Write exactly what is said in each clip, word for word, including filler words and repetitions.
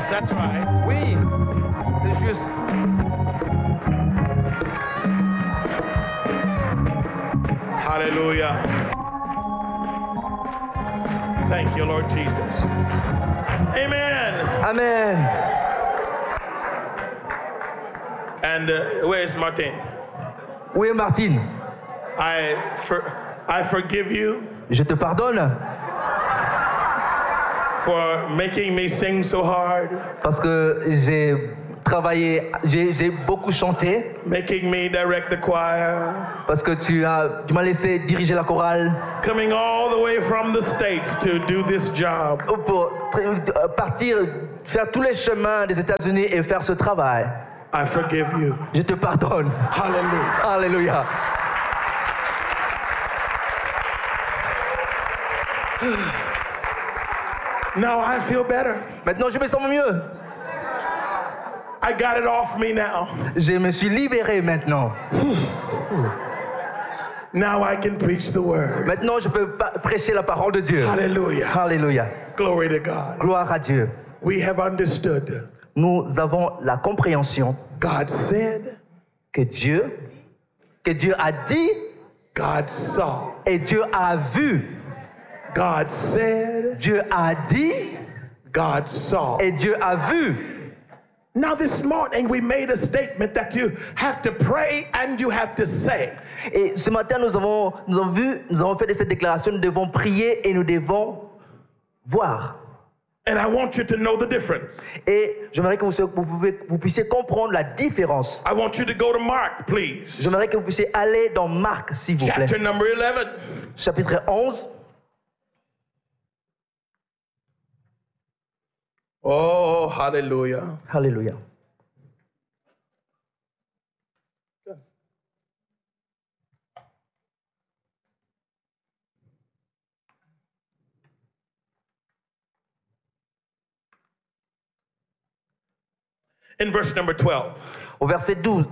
that's right. Oui, c'est juste. Hallelujah. Thank you, Lord Jesus. Amen. Amen. And uh, where's Martin? Où est Martine? I for, I forgive you Je te pardonne for making me sing so hard, parce que j'ai travaillé, j'ai, j'ai beaucoup chanté, making me direct the choir, parce que tu, as, tu m'as laissé diriger la chorale coming all the way from the States to do this job. pour euh, partir, faire tous les chemins des États-Unis et faire ce travail. I forgive you. Je te pardonne. Hallelujah. Alléluia. Now I feel better. Maintenant, je me sens mieux. I got it off me now. Je me suis libéré maintenant. Now I can preach the word. Maintenant, je peux pa- prêcher la parole de Dieu. Hallelujah. Alléluia. Glory to God. Gloire à Dieu. We have understood. Nous avons la compréhension God said, que Dieu, que Dieu a dit God saw. et Dieu a vu. God said, Dieu a dit God saw. et Dieu a vu. Now this morning we made a statement that you have to pray and you have to say. Et ce matin, nous avons, nous avons vu, nous avons fait cette déclaration, nous devons prier et nous devons voir. And I want you to know the difference. Et j'aimerais que vous, vous, pouvez- vous puissiez comprendre la différence. I want you to go to Mark, please. J'aimerais que vous puissiez aller dans Marc, s'il vous plaît. Chapter number eleven. Chapitre onze. Oh, hallelujah. Alléluia. In verse number twelve. Au verset douze,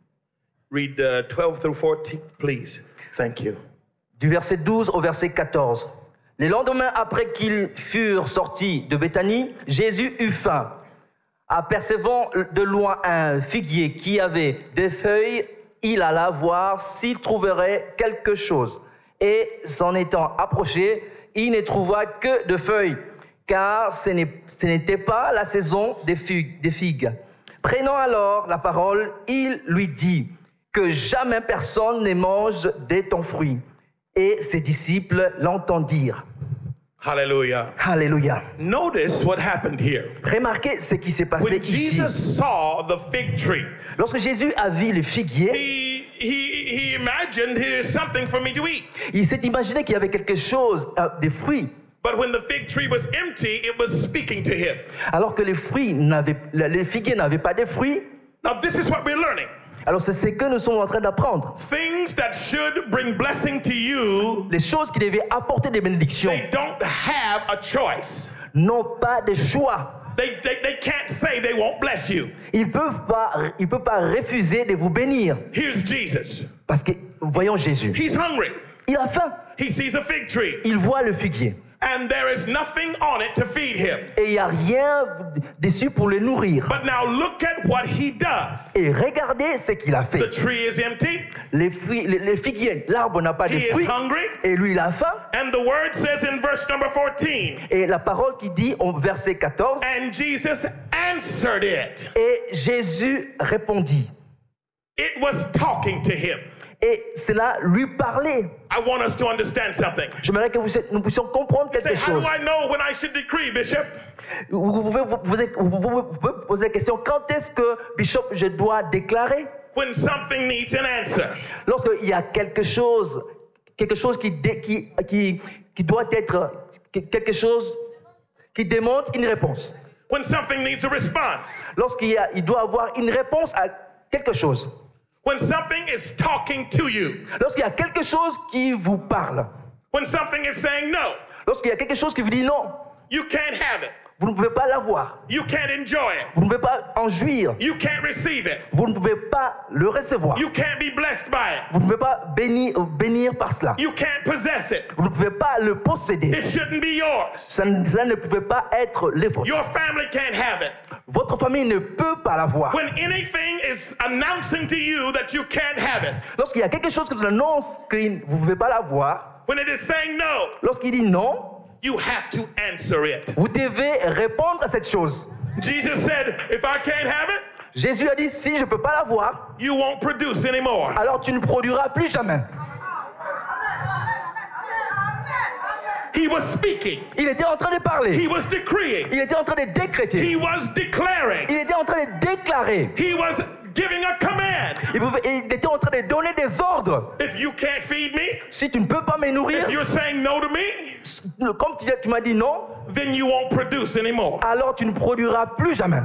Read uh, twelve through fourteen, please. Thank you. du verset douze au verset quatorze. Le lendemain, après qu'ils furent sortis de Béthanie, Jésus eut faim. Apercevant de loin un figuier qui avait des feuilles, il alla voir s'il trouverait quelque chose. Et s'en étant approché, il ne trouva que de feuilles, car ce n'est- ce n'était pas la saison des figues, des figues. Prenant alors la parole, il lui dit que jamais personne ne mange de ton fruit. Et ses disciples l'entendirent. Hallelujah. Alléluia. Notice what happened here. Remarquez ce qui s'est passé When ici. Jesus saw the fig tree, Lorsque Jésus a vu le figuier, he, he, he imagined here's something for me to eat. il s'est imaginé qu'il y avait quelque chose, euh, des fruits, But when the fig tree was empty, it was speaking to him. alors que les fruits n'avaient, le figuier n'avait pas de fruits. Now, this is what we're learning. Alors c'est ce que nous sommes en train d'apprendre. Things that should bring blessing to you, Les choses qui devaient apporter des bénédictions they don't have a choice. n'ont pas de choix. They, they, they can't say they won't bless you. Ils ne peuvent pas, ils peuvent pas refuser de vous bénir. Here's Jesus. Parce que, voyons Jésus. He's hungry. Il a faim. He sees a fig tree, Il voit le figuier. and there is nothing on it to feed him. Et il n'y a rien dessus pour le nourrir. But now look at what he does. Et regardez ce qu'il a The fait. tree is empty. Les, fruits, les, les figuiers, l'arbre n'a pas de He is fruits. hungry. Et lui, il a faim. And the word says in verse number fourteen, Et la parole qui dit au verset quatorze, and Jesus answered it. et Jésus répondit. It was talking to him. Et cela lui parlait. I want us to understand something. J'aimerais que vous, nous puissions comprendre You say, quelque how chose. do I know when I should decree, Bishop? Vous, vous pouvez vous poser, vous pouvez vous pouvez poser la question, quand est-ce que, Bishop, je dois déclarer? When something needs an answer. Lorsqu'il y a quelque chose, quelque chose qui, dé- qui, qui, qui doit être, quelque chose qui demande une réponse. When something needs a response. Lorsqu'il y a, il doit avoir une réponse à quelque chose. When something is talking to you. Lorsqu'il y a quelque chose qui vous parle. When something is saying no. Lorsqu'il y a quelque chose qui vous dit non, You can't have it. vous ne pouvez pas l'avoir. You can't enjoy it. Vous ne pouvez pas en jouir. You can't receive it. Vous ne pouvez pas le recevoir. You can't be blessed by it. Vous ne pouvez pas bénir, bénir par cela. You can't possess it. Vous ne pouvez pas le posséder. It shouldn't be yours. Ça, ne- ça ne pouvait pas être les vôtres. Your family can't have it. Votre famille ne peut pas l'avoir. When anything is announcing to you that you can't have it, Lorsqu'il y a quelque chose qui vous annonce que vous ne pouvez pas l'avoir, when it is saying no, lorsqu'il dit non, you have to answer it. vous devez répondre à cette chose. Jesus said, if I can't have it, Jésus a dit, si je ne peux pas l'avoir, you won't produce anymore. alors tu ne produiras plus jamais. He was speaking. Il était en train de parler. He was decreeing. Il était en train de décréter. He was declaring. Il était en train de déclarer. He was giving a command. Il, pouvait- il était en train de donner des ordres. If you can't feed me, Si tu ne peux pas me nourrir, if you're saying no to me, comme tu, tu m'as dit non, then you won't produce anymore. alors tu ne produiras plus jamais.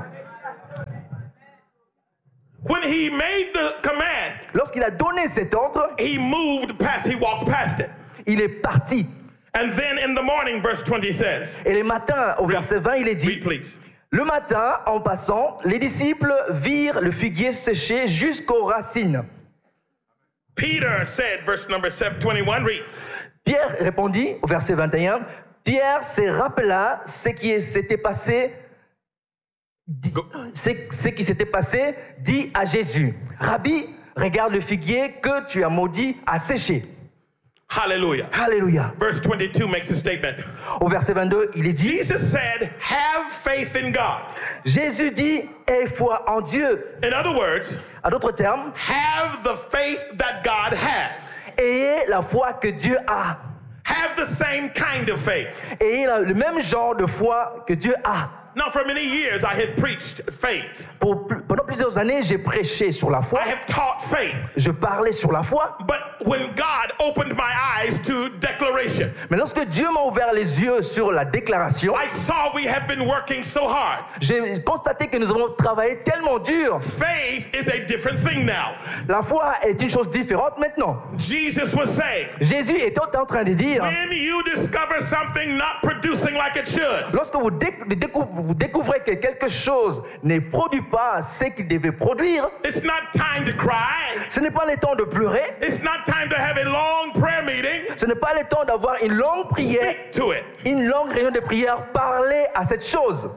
When he made the command, Lorsqu'il a donné cet ordre, he moved past, he walked past it. il est parti. And then in the morning, verse twenty says, Et le matin, au verset vingt, il est dit, read please. le matin, en passant, les disciples virent le figuier séché jusqu'aux racines. Peter said, verse number twenty-one, read. Pierre répondit, au verset vingt et un, Pierre se rappela ce qui s'était passé, Go. ce, ce qui s'était passé, dit à Jésus, Rabbi, regarde le figuier que tu as maudit a séché. Hallelujah. Alléluia. Verse twenty-two makes a statement. Au verset vingt-deux, il est dit, Jesus said, have faith in God. Jésus dit, aie foi en Dieu. In other words, À d'autres termes, have the faith that God has. ayez la foi que Dieu a. Have the same kind of faith. Ayez la- le même genre de foi que Dieu a. Now, for many years, I have preached faith. Pour pl- pendant plusieurs années, j'ai prêché sur la foi. I have taught faith. Je parlais sur la foi. But when God opened my eyes to declaration, Mais lorsque Dieu m'a ouvert les yeux sur la déclaration, I saw we have been working so hard. j'ai constaté que nous avons travaillé tellement dur. Faith is a different thing now. La foi est une chose différente maintenant. Jesus was saying, Jésus est en train de dire, when you discover something not producing like it should, lorsque vous, déc- décou- vous découvrez que quelque chose ne produit pas ce qu'il devait produire, it's not time to cry. ce n'est pas le temps de pleurer, It's not time to have a long prayer meeting. ce n'est pas le temps d'avoir une longue prière, Speak to it. une longue réunion de prière, parler à cette chose.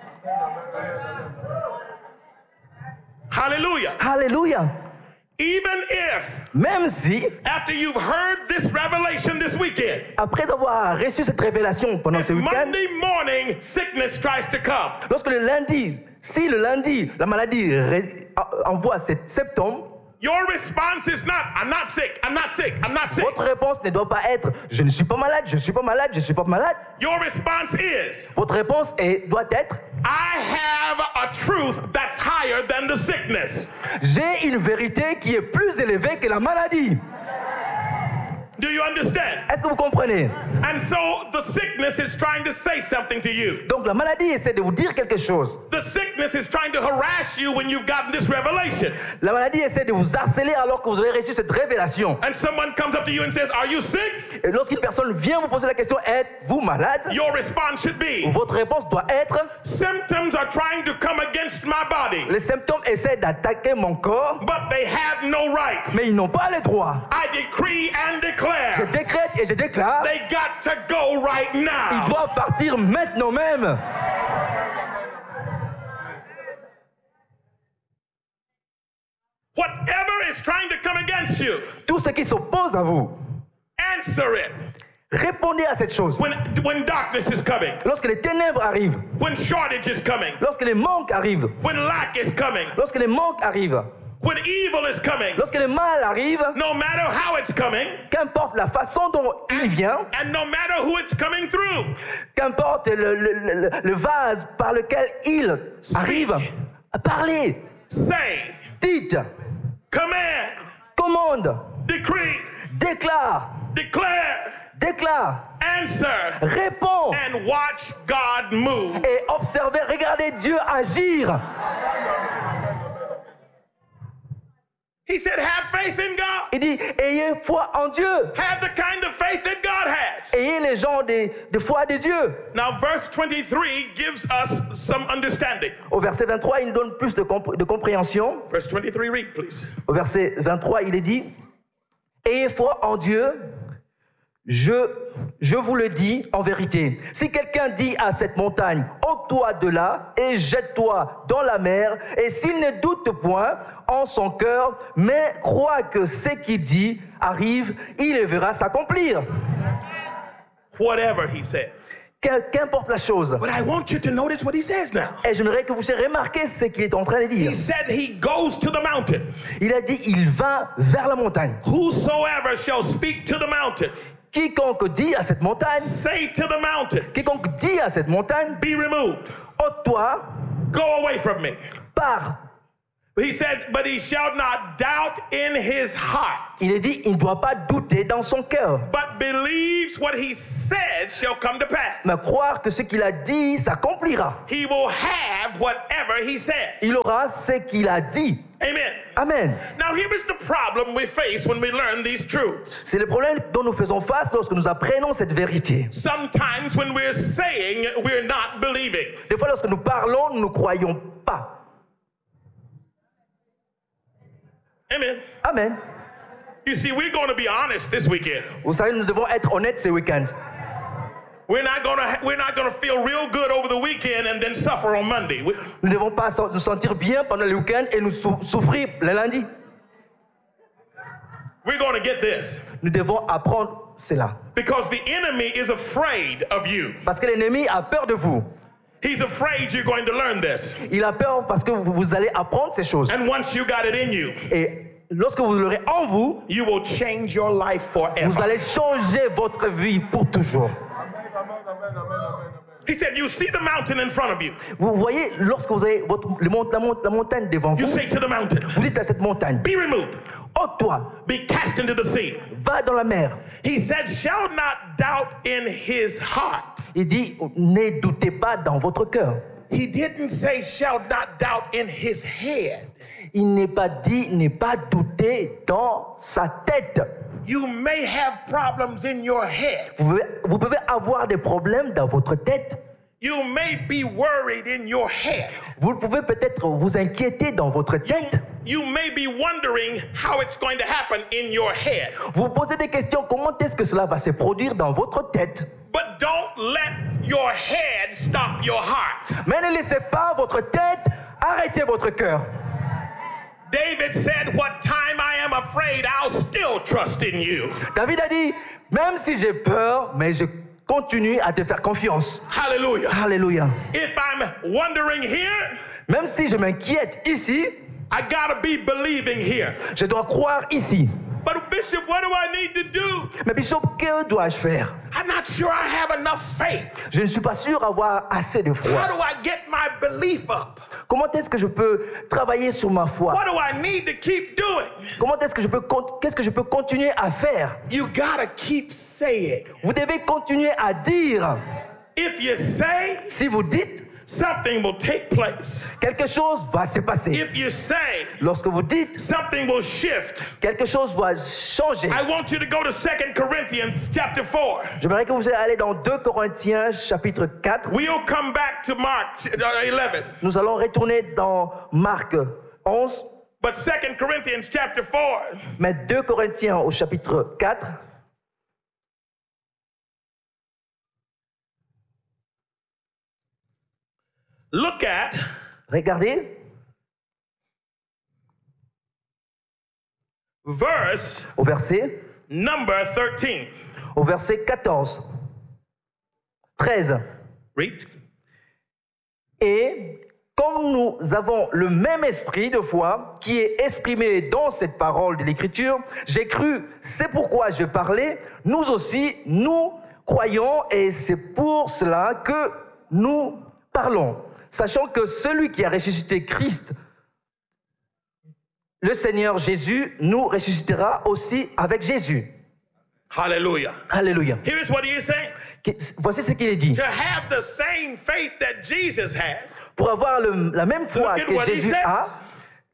Hallelujah. Alléluia. Even if, Même si, after you've heard this revelation this weekend, après avoir reçu cette révélation pendant ce week-end, Monday morning sickness tries to come, lorsque le lundi, si le lundi, la maladie ré- envoie cette symptômes, your response is not, I'm not sick, I'm not sick, I'm not sick. votre réponse ne doit pas être « je ne suis pas malade, je ne suis pas malade, je ne suis pas malade Your response is, ». Votre réponse est, doit être I have a truth that's higher than the sickness. « j'ai une vérité qui est plus élevée que la maladie ». Do you understand? Est-ce que vous comprenez? And so the sickness is trying to say something to you. Donc la maladie essaie de vous dire quelque chose. The sickness is trying to harass you when you've gotten this revelation. La maladie essaie de vous harceler alors que vous avez reçu cette révélation. And someone comes up to you and says, are you sick? Et lorsqu'une personne vient vous poser la question « êtes-vous malade ?» Your response should be, Votre réponse doit être symptoms are trying to come against my body, « les symptômes essaient d'attaquer mon corps, but they have no right. mais ils n'ont pas les droits. I decree and Je declare décrète et je déclare, they got to go right ils now. doivent partir maintenant même. » Whatever is trying to come against you, Tout ce qui s'oppose à vous, answer it. répondez à cette chose. When, when darkness is coming, Lorsque les ténèbres arrivent, when shortage is coming, lorsque les manques arrivent, when lack is coming, lorsque les manques arrivent, when evil is coming, lorsque le mal arrive, no matter how it's coming, qu'importe la façon dont il vient, and no matter who it's coming through, qu'importe le, le- le- le vase par lequel il arrive, parlez, say, dites, command, commande, decree, déclare, declare, déclare, answer, réponds and watch God move. et observez, regardez Dieu agir. He said, have faith in God. Il dit, ayez foi en Dieu. Have the kind of faith that God has. Ayez les gens de, de foi de Dieu. Now, verse twenty-three gives us some understanding. Au verset vingt-trois, il nous donne plus de, compr- de compréhension. Verse twenty-three, read, please. Au verset vingt-trois, il est dit, ayez foi en Dieu. Je, je vous le dis en vérité, si quelqu'un dit à cette montagne, ôte-toi de là et jette-toi dans la mer, et s'il ne doute point en son cœur, mais croit que ce qu'il dit arrive, il le verra s'accomplir. Whatever he said. Qu'im- Qu'importe la chose. But I want you to notice what he says now. Et j'aimerais que vous remarquiez ce qu'il est en train de dire. He said he goes to the mountain. Il a dit, il va vers la montagne. Whosoever shall speak to the mountain, Quiconque dit à cette montagne, say to the mountain, quiconque dit à cette montagne, be removed, ôte-toi, go away from me. pars. He says, but he shall not doubt in his heart, Il est dit, il ne doit pas douter dans son cœur, but believes what he said shall come to pass. mais croire que ce qu'il a dit s'accomplira. He will have whatever he says. Il aura ce qu'il a dit. Amen. Amen. Now, here is the problem we face when we learn these truths. C'est le problème dont nous faisons face lorsque nous apprenons cette vérité. Sometimes when we're saying, we're not believing. Des fois, lorsque nous parlons, nous ne croyons pas. Amen. Amen. You see, we're going to be honest this weekend. Vous savez, nous devons être honnêtes ce week-end. We're not going to we're not going to feel real good over the weekend and then suffer on Monday. We- Nous ne devons pas so- nous sentir bien pendant le week-end et nous sou- souffrir le lundi. We're going to get this Nous devons apprendre cela. because the enemy is afraid of you. Parce que l'ennemi a peur de vous. He's afraid you're going to learn this. Il a peur parce que vous, vous allez apprendre ces choses. And once you got it in you, Et lorsque vous l'aurez en vous, you will change your life vous forever. allez changer votre vie pour toujours. He said, you see the mountain in front of you. Vous voyez, lorsque vous avez votre, le mont- la, mont- la montagne devant You vous, say to the mountain, vous dites à cette montagne, be removed, ôte-toi, be cast into the sea. va dans la mer. He said, shall not doubt in his heart. Il dit, ne doutez pas dans votre cœur. He didn't say, shall not doubt in his head. Il n'est pas dit, n'est pas douter dans sa tête. You may have problems in your head. Vous pouvez, vous pouvez avoir des problèmes dans votre tête. You may be worried in your head. Vous pouvez peut-être vous inquiéter dans votre tête. You may be wondering how it's going to happen in your head. Vous vous posez des questions, comment est-ce que cela va se produire dans votre tête? But don't let your head stop your heart. Mais ne laissez pas votre tête arrêter votre cœur. David said, what time I am afraid, I'll still trust in you. David a dit, même si j'ai peur, mais je continue à te faire confiance. Hallelujah. Alléluia. If I'm wondering here, Même si je m'inquiète ici, I gotta be believing here. je dois croire ici. But Bishop, what do I need to do? Mais Bishop, que dois-je faire? I'm not sure I have enough faith. Je ne suis pas sûr d'avoir assez de How foi. do I get my belief up? Comment est-ce que je peux travailler sur ma foi? What do I need to keep doing? Comment est-ce que je peux con- qu'est-ce que je peux continuer à faire? You gotta keep saying. Vous devez continuer à dire. If you say, Si vous dites, something will take place. quelque chose va se passer. If you say, Lorsque vous dites, something will shift. quelque chose va changer. I want you to go to Second Corinthians chapter four. J'aimerais que vous allez dans deux Corinthiens chapitre quatre. We'll come back to Mark eleven. Nous allons retourner dans Marc onze, But Second Corinthians chapter four, mais deux Corinthiens au chapitre quatre. look at Regardez verse au verset, number thirteen. au verset quatorze, treize. Read. Et comme nous avons le même esprit de foi qui est exprimé dans cette parole de l'Écriture, j'ai cru, c'est pourquoi je parlais, nous aussi, nous croyons et c'est pour cela que nous parlons, sachant que celui qui a ressuscité Christ, le Seigneur Jésus, nous ressuscitera aussi avec Jésus. Hallelujah. Alléluia. Here is what he is saying. Voici ce qu'il est dit. To have the same faith that Jesus had, Pour avoir le- la même foi Look at que what he Jésus says. a,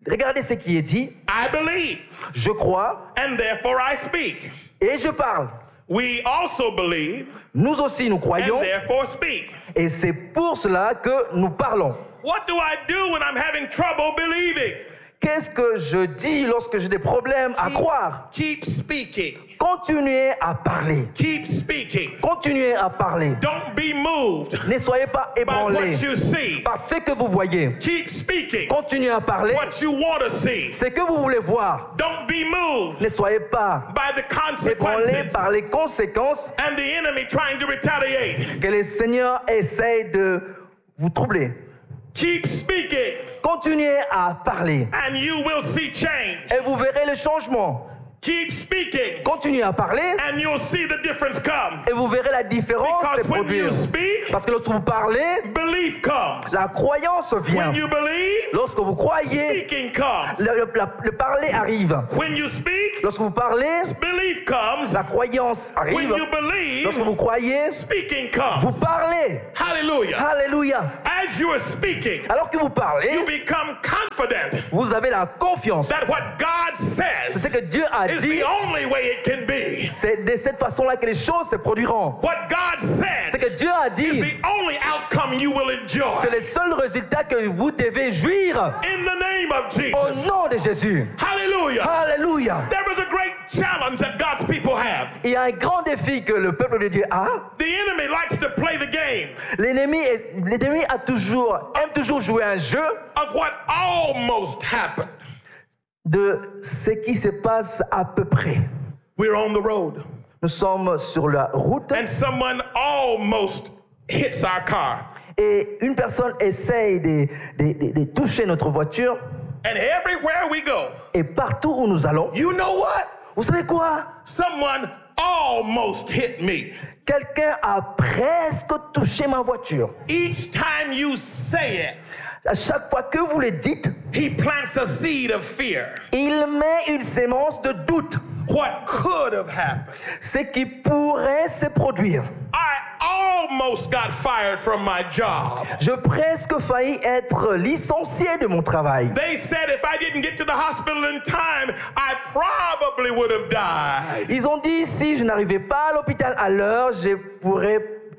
Regardez ce qui est dit. I believe, Je crois and therefore I speak. et je parle. We also believe, Nous aussi, nous and croyons therefore speak. et c'est pour cela que nous parlons. What do I do when I'm having trouble believing? Qu'est-ce que je dis lorsque j'ai des problèmes à croire? Keep speaking. Continuez à parler. Keep speaking. Continuez à parler. Don't be moved Ne soyez pas by ébranlés what you see. par ce que vous voyez. Keep speaking Continuez à parler what you want to see. ce que vous voulez voir. Don't be moved Ne soyez pas by the ébranlés consequences par les conséquences and the enemy trying to retaliate. que le Seigneur essaye de vous troubler. Keep speaking Continuez à parler and you will see change. et vous verrez le changement. Keep speaking Continuez à parler and you'll see the difference come. et vous verrez la différence Because se when you produire. speak, Parce que lorsque vous parlez, belief comes. la croyance vient. When you believe, Lorsque vous croyez, speaking comes. le, le- la- le parler arrive. When you speak, Lorsque vous parlez, belief comes. la croyance When arrive. you believe, Lorsque vous croyez, speaking vous comes. parlez. Hallelujah. Alléluia. As you are speaking, Alors que vous you parlez, become confident vous avez la confiance. that what God C'est ce says que Dieu a is dit. the only way it can be. C'est de cette façon-là que les choses se produiront. What God C'est said que Dieu a is dit. the only outcome you will enjoy. C'est le seul résultat que vous devez jouir. In the name of Au Jesus. nom de Jésus. Hallelujah. Alléluia. There is a great challenge that God's people have. Il y a un grand défi que le peuple de Dieu a. The enemy likes to play the game L'ennemi, est- l'ennemi a toujours, aime toujours jouer un jeu of what almost happened. de ce qui se passe à peu près. We're on the road Nous sommes sur la route and someone almost hits our car. et une personne essaye de, de- de- de toucher notre voiture And everywhere we go, et partout où nous allons, you know what? vous savez quoi? Someone almost hit me. Quelqu'un a presque touché ma voiture. Each time you say it, À chaque fois que vous le dites, he plants a seed of fear. il met une sémence de doute. What could have happened? Ce qui pourrait se produire. I almost got fired from my job. Je presque failli être licencié de mon travail. They said if I didn't get to the hospital in time, I probably would have died. Ils ont dit si je n'arrivais pas à l'hôpital à l'heure, je pourrais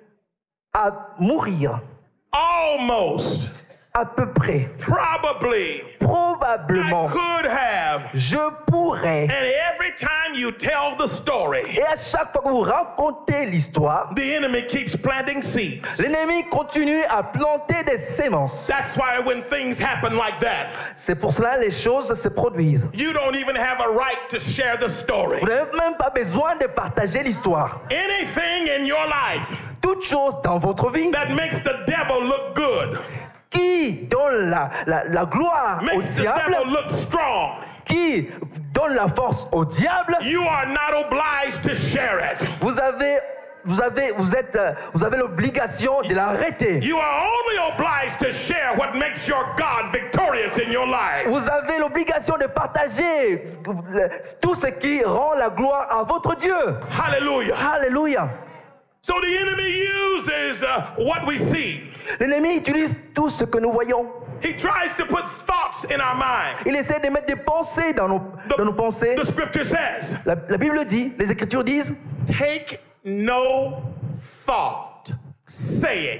à mourir. Almost. À peu près. Probably. I Probablement. could have. Je pourrais. And every time you tell the story, Et à chaque fois que vous racontez l'histoire, the enemy keeps planting seeds. l'ennemi continue à planter des sémences. That's why when things happen like that, C'est pour cela que les choses se produisent. you don't even have a right to share the story. Vous n'avez même pas besoin de partager l'histoire. Anything in your life Toute chose dans votre vie that makes the devil look good, qui donne la, la, la gloire au makes the diable, devil look strong, qui donne la force au diable, you are not obliged to share it. vous avez, vous avez, vous êtes, euh, vous avez l'obligation de l'arrêter. You are only obliged to share what makes your God victorious in your life. Vous avez l'obligation de partager euh, tout ce qui rend la gloire à votre Dieu. Hallelujah. Alléluia. So the enemy uses uh, what we see. L'ennemi utilise tout ce que nous voyons. He tries to put thoughts in our mind. Il essaie de mettre des pensées dans nos, dans nos pensées. The scripture says, La, la Bible dit, les Écritures disent, take no thought, saying,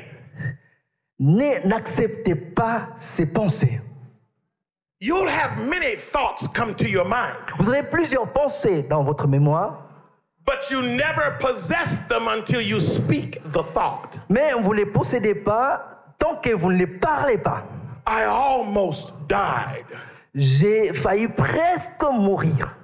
ne- n'acceptez pas ces pensées. you'll have many thoughts come to your mind, Vous avez plusieurs pensées dans votre mémoire, but you never possess them until you speak the thought. mais vous ne les possédez pas tant que vous ne les parlez pas. I almost died. J'ai failli presque mourir.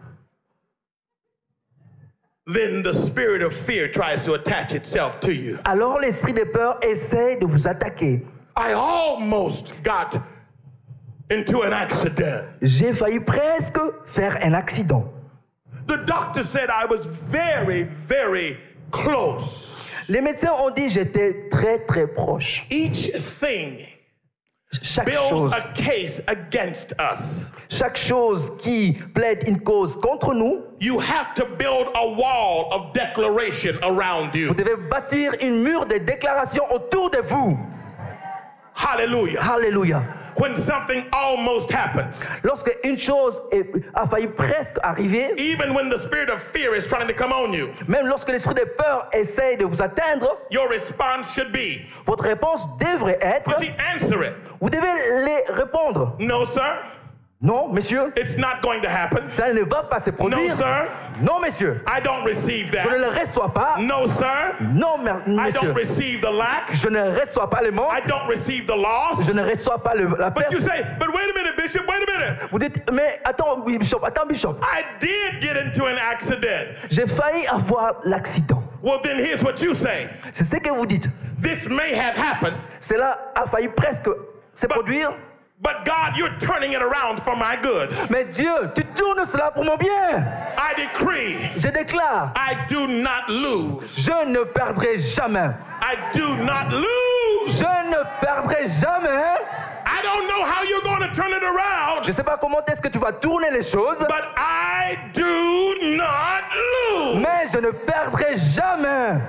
Then the spirit of fear tries to attach itself to you. Alors l'esprit de peur essaie de vous attaquer. I almost got into an accident. J'ai failli presque faire un accident. The doctor said I was very, very close. Les médecins ont dit j'étais très très proche. Each thing Chaque builds chose, a case against us. chaque chose qui plaide une cause contre nous, You have to build a wall of declaration around vous you. devez bâtir une mur de déclaration autour de vous. Hallelujah. Alléluia. when something almost happens. Lorsque une chose est- a failli presque arriver, Even when the spirit of fear is trying to come on you, même lorsque l'esprit de peur essaye de vous atteindre, your response should be, votre réponse devrait être, you see, answer it. vous devez les répondre. No, sir, Non, monsieur, it's not going to happen. ça ne va pas se No, produire. sir, Non, monsieur, I don't receive je ne that. le reçois pas. No, sir, Non, mer- I monsieur, don't receive the lack. je ne reçois pas le manque. I don't receive the loss. Je ne reçois pas le- la But you perte. say, but wait a minute, Bishop, wait a minute. Vous dites, mais attends, oui, Bishop, attends, Bishop. I did get into an accident. J'ai failli avoir l'accident. Well, then here's what you say. C'est ce que vous dites. This may have happened, Cela a failli presque se produire. but God, you're turning it around for my good. Mais Dieu, tu tournes cela pour mon bien. I decree Je déclare, I do not lose. je ne perdrai jamais. I do not lose. Je ne perdrai jamais. I don't know how you're going to turn it around, Je ne sais pas comment est-ce que tu vas tourner les choses, but I do not lose. mais je ne perdrai jamais.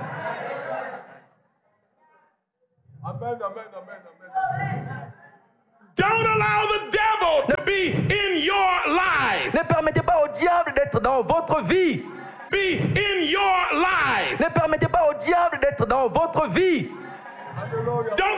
Amen, amen, amen, amen. Don't allow the devil to be in your life. Ne permettez pas au diable d'être dans votre vie. Be in your life. Ne permettez pas au diable d'être dans votre vie. Hallelujah. Don't